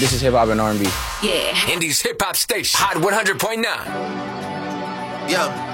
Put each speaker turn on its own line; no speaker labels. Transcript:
This is hip hop and R&B.
Yeah.
Indie's hip hop station, Hot 100.9.
Yeah.